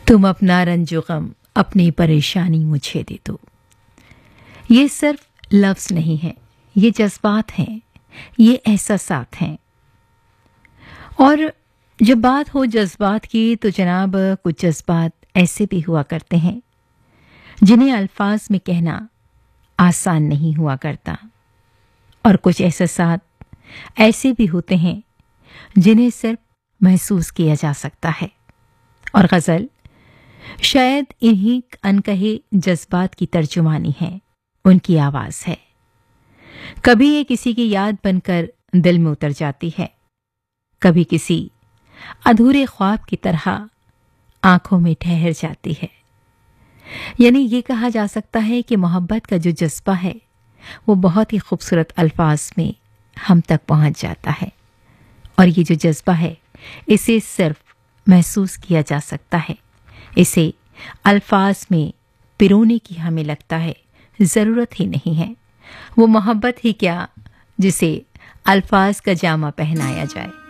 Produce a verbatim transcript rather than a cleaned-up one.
तुम अपना रंजो गम अपनी परेशानी मुझे दे दो। ये सिर्फ लफ्ज नहीं है, ये जज्बात हैं, ये एहसासात हैं। और जब बात हो जज्बात की तो जनाब कुछ जज्बात ऐसे भी हुआ करते हैं जिन्हें अल्फाज में कहना आसान नहीं हुआ करता, और कुछ एहसासात ऐसे भी होते हैं जिन्हें सिर्फ महसूस किया जा सकता है। और गज़ल शायद इन्हीं अनकहे जज्बात की तर्जुमानी है, उनकी आवाज़ है। कभी ये किसी की याद बनकर दिल में उतर जाती है, कभी किसी अधूरे ख्वाब की तरह आंखों में ठहर जाती है। यानी ये कहा जा सकता है कि मोहब्बत का जो जज्बा है वो बहुत ही खूबसूरत अल्फाज में हम तक पहुंच जाता है, और ये जो जज्बा है इसे सिर्फ महसूस किया जा सकता है। इसे अल्फाज में पिरोने की हमें लगता है ज़रूरत ही नहीं है। वो मोहब्बत ही क्या जिसे अल्फाज का जामा पहनाया जाए।